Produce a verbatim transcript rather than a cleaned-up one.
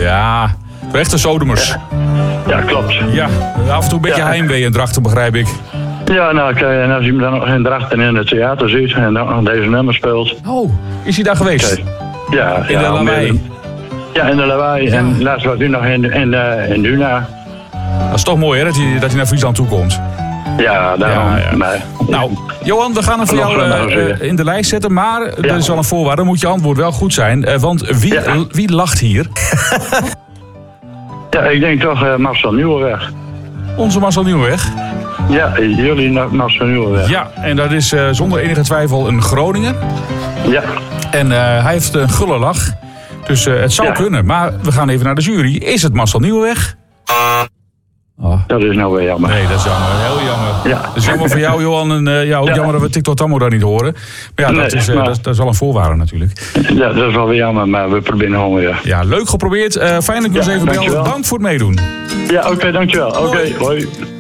Ja, echte Sodemers. Ja. Ja, klopt. Ja, af en toe een beetje Ja. heimwee in Drachten, begrijp ik. Ja, nou, kijk, en als je hem dan nog in Drachten in het theater ziet en dan nog deze nummer speelt. Oh, is hij daar geweest? Kijk, ja, In ja, de lawaai. Ja, in de lawaai. Ja. En laatst was hij nog in, in, uh, in Duna. Dat is toch mooi, hè, dat hij, dat hij naar Friesland toe komt. Ja, daarom. Ja, ja. Maar, Nou, Johan, we gaan hem voor Nog jou wel, uh, nog uh, in de lijst zetten. Maar Ja. dat is wel een voorwaarde. Dan moet je antwoord wel goed zijn. Uh, want wie, Ja. uh, wie lacht hier? ja, ik denk toch uh, Marcel Nieuwenweg. Onze Marcel Nieuwenweg. Ja, jullie na- Marcel Nieuwenweg. Ja, en dat is uh, zonder enige twijfel een Groninger. Ja. En uh, hij heeft een gulle lach. Dus uh, het zou Ja. kunnen. Maar we gaan even naar de jury. Is het Marcel Nieuwenweg? Oh. Dat is nou weer jammer. Nee, dat is jammer. Heel jammer. Ja. Dat is jammer voor jou, Johan. En uh, ja, ook Ja. jammer dat we TikTok Tammo daar niet horen. Maar ja, dat, Nee, is, uh, maar- dat, is, dat is wel een voorwaarde natuurlijk. Ja, dat is wel weer jammer, maar we proberen gewoon weer. Ja, leuk geprobeerd. Uh, fijn dat ik Ja, ons even belde. dankjewel. Dank voor het meedoen. Ja, oké, okay, dankjewel. Oké, Hoi. hoi.